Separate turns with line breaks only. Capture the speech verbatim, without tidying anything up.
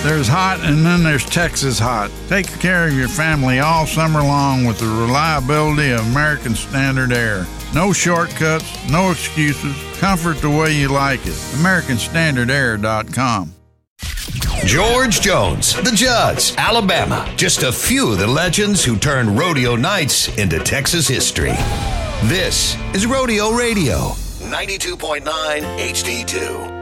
There's hot, and then there's Texas hot. Take care of your family all summer long with the reliability of American Standard Air. No shortcuts, no excuses. Comfort the way you like it. American Standard Air dot com.
George Jones, the Judds, Alabama. Just a few of the legends who turned rodeo nights into Texas history. This is Rodeo Radio, ninety-two point nine H D two.